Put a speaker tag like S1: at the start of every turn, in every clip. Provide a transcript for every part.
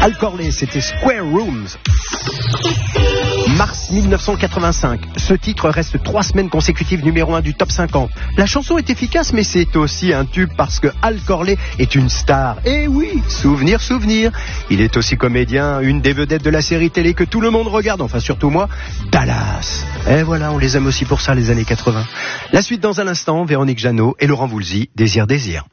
S1: Al Corley, c'était Square Rooms. Mars 1985. Ce titre reste 3 semaines consécutives numéro 1 du top 50. La chanson est efficace, mais c'est aussi un tube parce que Al Corley est une star. Et oui, souvenir. Il est aussi comédien, une des vedettes de la série télé que tout le monde regarde, enfin surtout moi, Dallas. Et voilà, on les aime aussi pour ça, les années 80. La suite dans un instant, Véronique Jeannot et Laurent Voulzy, Désir.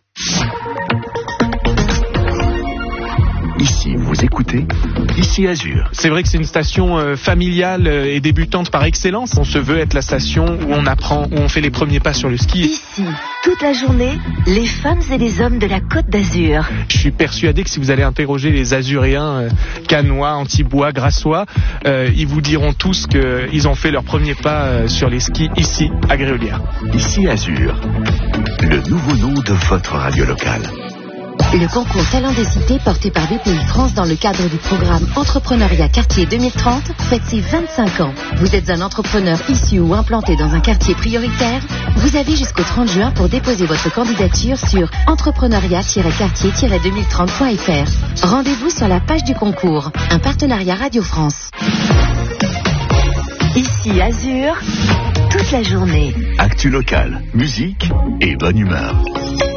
S2: Ici, vous écoutez Ici Azur.
S3: C'est vrai que c'est une station familiale et débutante par excellence. On se veut être la station où on apprend, où on fait les premiers pas sur le ski.
S4: Ici, toute la journée, les femmes et les hommes de la Côte d'Azur.
S3: Je suis persuadé que si vous allez interroger les Azuréens, Canois, Antibois, Grassois, ils vous diront tous qu'ils ont fait leurs premiers pas sur les skis ici, à Gréolière.
S2: Ici Azur, le nouveau nom de votre radio locale.
S4: Le concours Talent des cités porté par BPI France dans le cadre du programme Entrepreneuriat Quartier 2030 fête ses 25 ans. Vous êtes un entrepreneur issu ou implanté dans un quartier prioritaire? Vous avez jusqu'au 30 juin pour déposer votre candidature sur entrepreneuriat-quartier-2030.fr. Rendez-vous sur la page du concours. Un partenariat Radio France. Ici Azur, toute la journée.
S2: Actu locale, musique et bonne humeur.